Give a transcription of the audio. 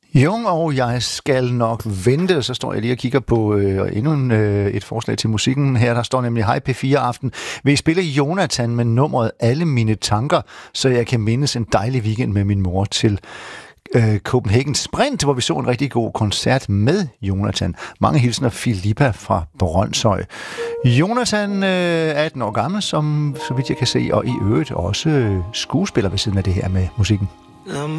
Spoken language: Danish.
Jung og jeg skal nok vente. Så står jeg lige og kigger på endnu et forslag til musikken. Her der står nemlig: Hej P4 Aften. Vil I spille Jonathan med nummeret Alle mine tanker, så jeg kan mindes en dejlig weekend med min mor til Copenhagen Sprint, hvor vi så en rigtig god koncert med Jonathan. Mange hilsner Filippa fra Brønshøj. Jonathan er 18 år gammel, som så vidt jeg kan se, og i øvrigt også skuespiller ved siden af det her med musikken.